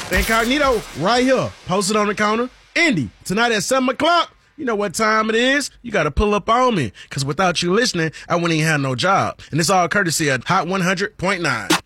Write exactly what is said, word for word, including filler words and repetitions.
Incognito, right here, posted on the counter. Indy, tonight at seven o'clock. You know what time it is? You got to pull up on me, because without you listening, I wouldn't even have no job. And it's all courtesy of Hot one hundred point nine.